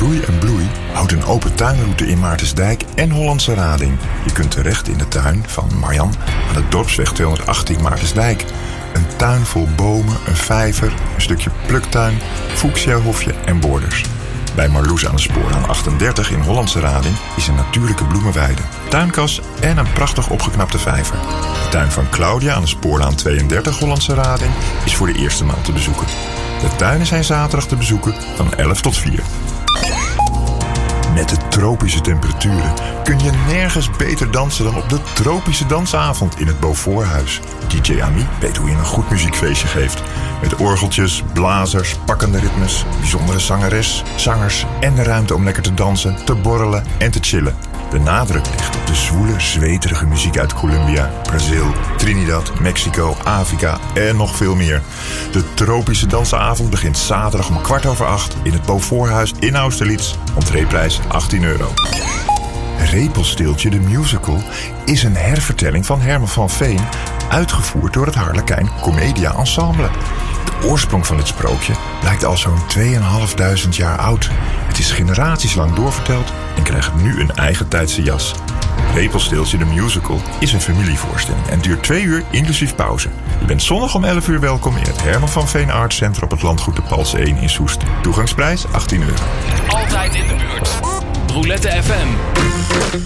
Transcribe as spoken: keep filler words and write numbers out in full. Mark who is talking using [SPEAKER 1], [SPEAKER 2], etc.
[SPEAKER 1] Roei en Bloei houdt een open tuinroute in Maartensdijk en Hollandse Rading. Je kunt terecht in de tuin van Marjan aan de Dorpsweg tweehonderdachttien Maartensdijk. Een tuin vol bomen, een vijver, een stukje pluktuin, fuchsiahofje en borders. Bij Marloes aan de Spoorlaan achtendertig in Hollandse Rading is een natuurlijke bloemenweide, tuinkas en een prachtig opgeknapte vijver. De tuin van Claudia aan de Spoorlaan tweeëndertig Hollandse Rading is voor de eerste maal te bezoeken. De tuinen zijn zaterdag te bezoeken van elf tot vier. Met de tropische temperaturen kun je nergens beter dansen dan op de tropische dansavond in het Beauforthuis. D J Ami weet hoe je een goed muziekfeestje geeft. Met orgeltjes, blazers, pakkende ritmes, bijzondere zangeres, zangers en de ruimte om lekker te dansen, te borrelen en te chillen. De nadruk ligt op de zwoele, zweterige muziek uit Colombia, Brazil, Trinidad, Mexico, Afrika en nog veel meer. De tropische dansavond begint zaterdag om kwart over acht in het Beauforthuis in Austerlitz. Entreeprijs achttien euro. Repelsteeltje de Musical is een hervertelling van Herman van Veen, uitgevoerd door het Harlekijn Comedia Ensemble. De oorsprong van dit sprookje blijkt al zo'n tweeënhalfduizend jaar oud. Het is generaties lang doorverteld en krijgt nu een eigen tijdse jas. Repelsteeltje de Musical is een familievoorstelling en duurt twee uur inclusief pauze. Je bent zondag om elf uur welkom in het Herman van Veen Arts Center op het landgoed de Pals één in Soest. Toegangsprijs achttien euro.
[SPEAKER 2] Altijd in de buurt. Roulette F M.